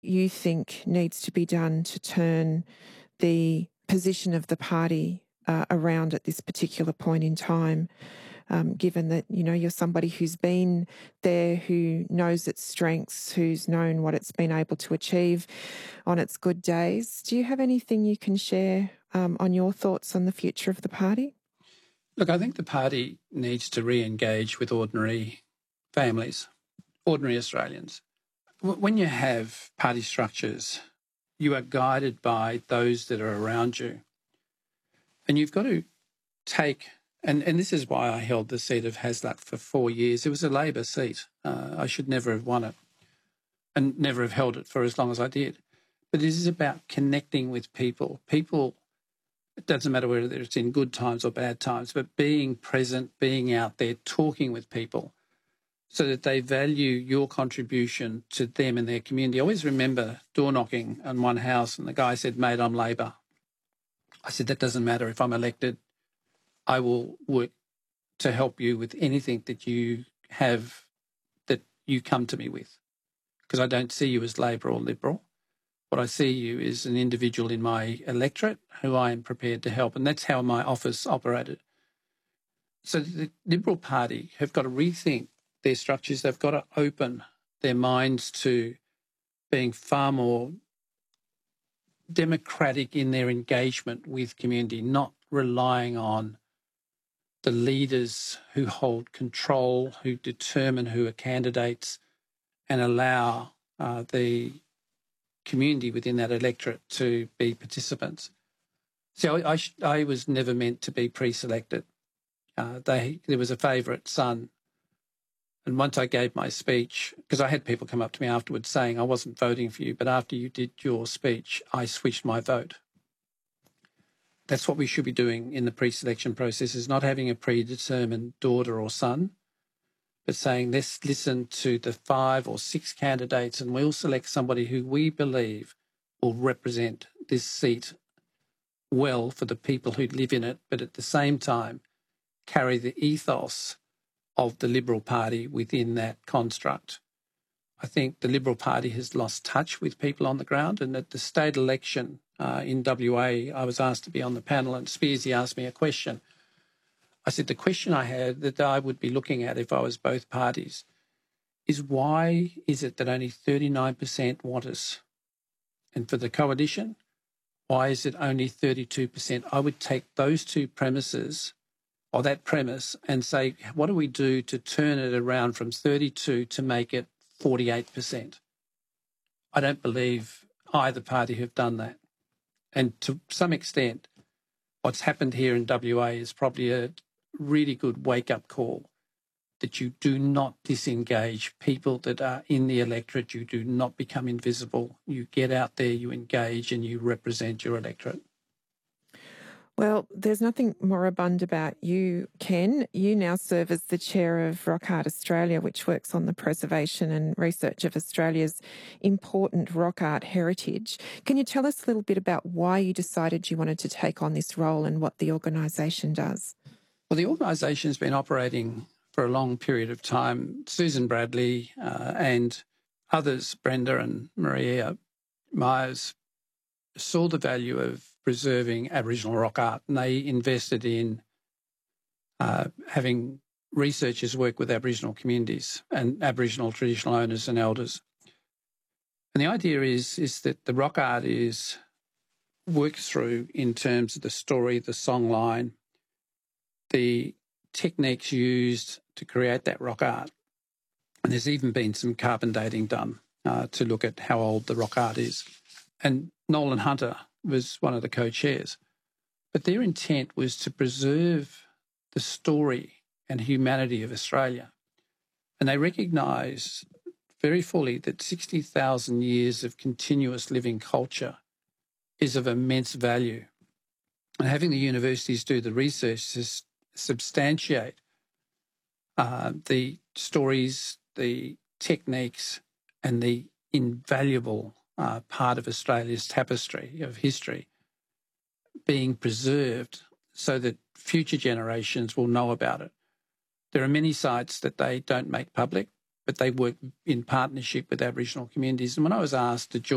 you think needs to be done to turn the position of the party around at this particular point in time, given that, you're somebody who's been there, who knows its strengths, who's known what it's been able to achieve on its good days. Do you have anything you can share on your thoughts on the future of the party? Look, I think the party needs to re-engage with ordinary families, ordinary Australians. When you have party structures, you are guided by those that are around you. And you've got to take, and this is why I held the seat of Hasluck for 4 years. It was a Labor seat. I should never have won it and never have held it for as long as I did. But this is about connecting with people. People, it doesn't matter whether it's in good times or bad times, but being present, being out there, talking with people so that they value your contribution to them and their community. I always remember door knocking on one house and the guy said, "Mate, I'm Labor." I said, "That doesn't matter. If I'm elected, I will work to help you with anything that you have that you come to me with, because I don't see you as Labor or Liberal. What I see you is an individual in my electorate who I am prepared to help." And that's how my office operated. So the Liberal Party have got to rethink their structures. They've got to open their minds to being far more democratic in their engagement with community, not relying on the leaders who hold control, who determine who are candidates, and allow the community within that electorate to be participants. So I was never meant to be pre-selected. There was a favourite son. And once I gave my speech, because I had people come up to me afterwards saying, "I wasn't voting for you, but after you did your speech, I switched my vote." That's what we should be doing in the pre-selection process, is not having a predetermined daughter or son, but saying, let's listen to the 5 or 6 candidates and we'll select somebody who we believe will represent this seat well for the people who live in it, but at the same time carry the ethos of the Liberal Party within that construct. I think the Liberal Party has lost touch with people on the ground, and at the state election in WA, I was asked to be on the panel, and Spearsy asked me a question. I said the question I had that I would be looking at if I was both parties is, why is it that only 39% want us? And for the coalition, why is it only 32%? I would take those two premises, or that premise, and say, what do we do to turn it around from 32 to make it 48%? I don't believe either party have done that. And to some extent, what's happened here in WA is probably a really good wake-up call, that you do not disengage people that are in the electorate. You do not become invisible. You get out there, you engage, and you represent your electorate. Well, there's nothing moribund about you, Ken. You now serve as the chair of Rock Art Australia, which works on the preservation and research of Australia's important rock art heritage. Can you tell us a little bit about why you decided you wanted to take on this role and what the organisation does? Well, the organisation's been operating for a long period of time. Susan Bradley and others, Brenda and Maria Myers, saw the value of preserving Aboriginal rock art, and they invested in having researchers work with Aboriginal communities and Aboriginal traditional owners and elders. And the idea is that the rock art is worked through in terms of the story, the songline, the techniques used to create that rock art. And there's even been some carbon dating done to look at how old the rock art is. And Nolan Hunter was one of the co-chairs. But their intent was to preserve the story and humanity of Australia. And they recognised very fully that 60,000 years of continuous living culture is of immense value. And having the universities do the research to substantiate the stories, the techniques, and the invaluable part of Australia's tapestry of history being preserved so that future generations will know about it. There are many sites that they don't make public, but they work in partnership with Aboriginal communities. And when I was asked to join